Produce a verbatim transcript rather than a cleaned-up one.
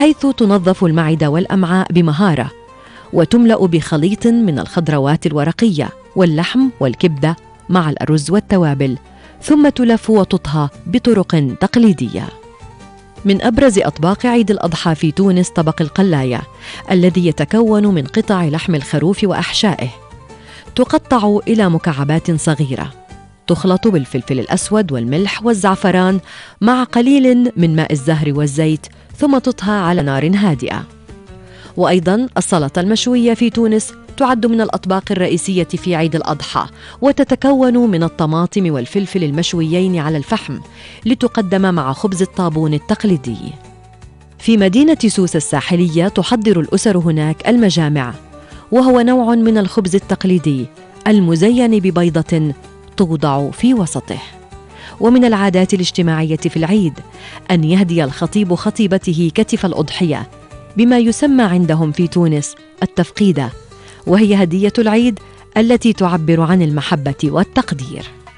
حيث تنظف المعدة والأمعاء بمهارة، وتملأ بخليط من الخضروات الورقية واللحم والكبدة مع الأرز والتوابل، ثم تلف وتطهى بطرق تقليدية. من أبرز أطباق عيد الأضحى في تونس طبق القلاية، الذي يتكون من قطع لحم الخروف وأحشائه، تقطع إلى مكعبات صغيرة، تخلط بالفلفل الأسود والملح والزعفران مع قليل من ماء الزهر والزيت، ثم تطهى على نار هادئة. وأيضاً السلطة المشوية في تونس تعد من الأطباق الرئيسية في عيد الأضحى، وتتكون من الطماطم والفلفل المشويين على الفحم لتقدم مع خبز الطابون التقليدي. في مدينة سوسة الساحلية تحضر الأسر هناك المجامع، وهو نوع من الخبز التقليدي المزين ببيضة توضع في وسطه. ومن العادات الاجتماعية في العيد أن يهدي الخطيب خطيبته كتف الأضحية بما يسمى عندهم في تونس التفقيدة، وهي هدية العيد التي تعبر عن المحبة والتقدير.